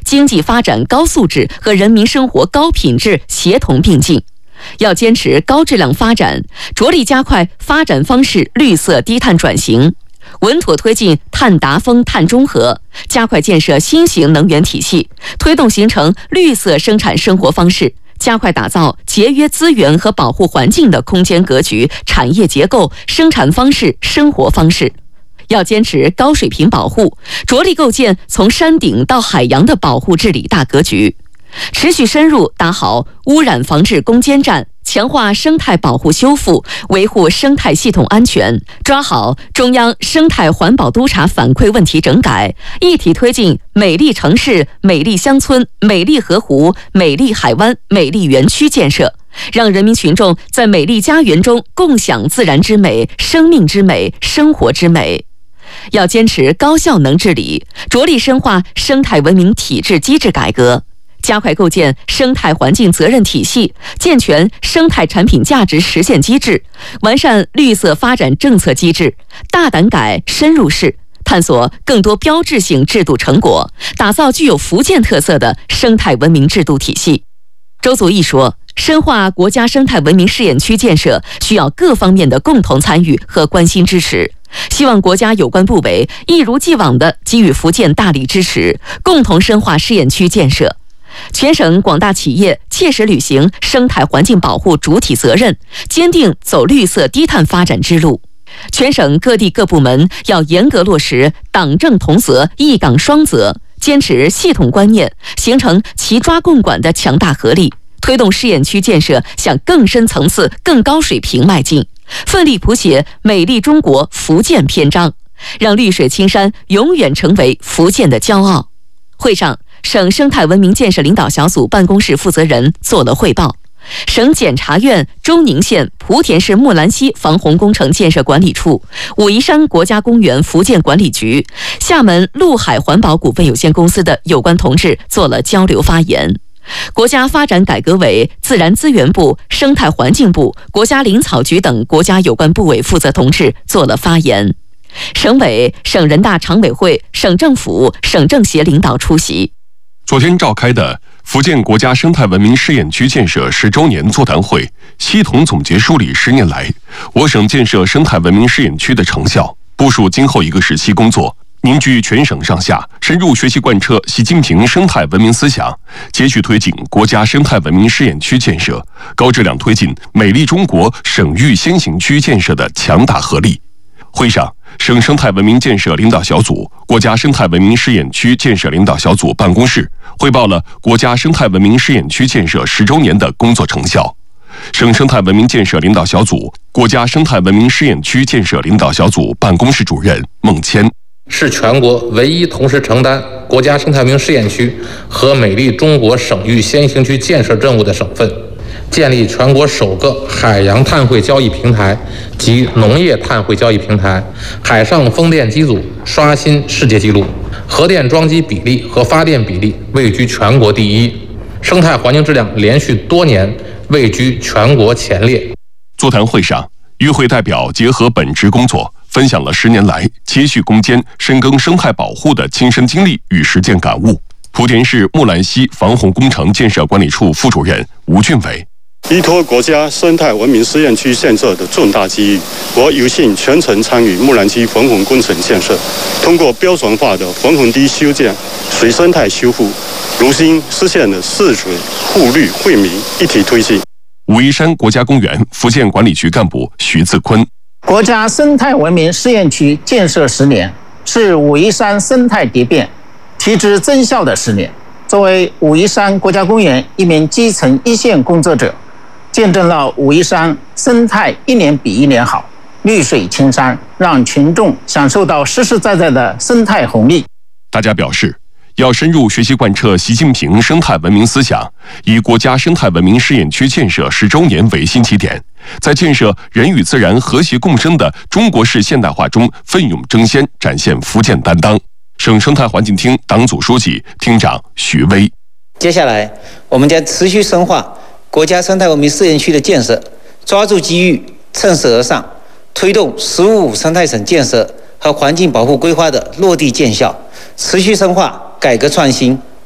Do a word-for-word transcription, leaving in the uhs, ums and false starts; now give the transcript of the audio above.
经济发展高素质和人民生活高品质协同并进。要坚持高质量发展，着力加快发展方式绿色低碳转型，稳妥推进碳达峰、碳中和，加快建设新型能源体系，推动形成绿色生产生活方式，加快打造节约资源和保护环境的空间格局、产业结构、生产方式、生活方式。要坚持高水平保护，着力构建从山顶到海洋的保护治理大格局，持续深入打好污染防治攻坚战，强化生态保护修复，维护生态系统安全，抓好中央生态环保督察反馈问题整改，一体推进美丽城市、美丽乡村、美丽河湖、美丽海湾、美丽园区建设，让人民群众在美丽家园中共享自然之美、生命之美、生活之美。要坚持高效能治理，着力深化生态文明体制机制改革，加快构建生态环境责任体系，健全生态产品价值实现机制，完善绿色发展政策机制，大胆改、深入试，探索更多标志性制度成果，打造具有福建特色的生态文明制度体系。周祖义说，深化国家生态文明试验区建设需要各方面的共同参与和关心支持，希望国家有关部委一如既往地给予福建大力支持，共同深化试验区建设。全省广大企业切实履行生态环境保护主体责任，坚定走绿色低碳发展之路。全省各地各部门要严格落实党政同责、一岗双责，坚持系统观念，形成齐抓共管的强大合力，推动试验区建设向更深层次、更高水平迈进，奋力谱写美丽中国福建篇章，让绿水青山永远成为福建的骄傲。会上，省生态文明建设领导小组办公室负责人做了汇报。省检察院周宁县莆田市木兰溪防洪工程建设管理处、武夷山国家公园福建管理局、厦门陆海环保股份有限公司的有关同志做了交流发言。国家发展改革委、自然资源部、生态环境部、国家林草局等国家有关部委负责同志做了发言。省委、省人大常委会、省政府、省政协领导出席。 昨天召开的福建国家生态文明试验区建设十周年座谈会，系统总结梳理十年来我省建设生态文明试验区的成效，部署今后一个时期工作，凝聚全省上下深入学习贯彻习近平生态文明思想，继续推进国家生态文明试验区建设，高质量推进美丽中国省域先行区建设的强大合力。会上，省生态文明建设领导小组、国家生态文明试验区建设领导小组办公室汇报了国家生态文明试验区建设十周年的工作成效。省生态文明建设领导小组、国家生态文明试验区建设领导小组办公室主任孟谦， 是全国唯一同时承担国家生态文明试验区和美丽中国省域先行区建设任务的省份，建立全国首个海洋碳汇交易平台及农业碳汇交易平台，海上风电机组刷新世界纪录，核电装机比例和发电比例位居全国第一，生态环境质量连续多年位居全国前列。 座谈会上，与会代表结合本职工作，分享了十年来接续攻坚、深耕生态保护的亲身经历与实践感悟。莆田市木兰溪防洪工程建设管理处副主任吴俊伟， 依托国家生态文明试验区建设的重大机遇，我有幸全程参与木兰溪防洪工程建设，通过标准化的防洪堤修建、水生态修复，如今实现了市水护绿惠民一体推进。 武夷山国家公园福建管理局干部徐自坤， 国家生态文明试验区建设十年，是武夷山生态蝶变提质增效的十年。作为武夷山国家公园一名基层一线工作者，见证了武夷山生态一年比一年好，绿水青山，让群众享受到实实在在的生态红利。 大家表示，要深入学习贯彻习近平生态文明思想，以国家生态文明试验区建设十周年为新起点，在建设人与自然和谐共生的中国式现代化中奋勇争先，展现福建担当。省生态环境厅党组书记、厅长徐威， 接下来我们将持续深化国家生态文明试验区的建设，抓住机遇，趁势而上，推动“十五五”生态省建设和环境保护规划的落地见效，持续深化改革创新、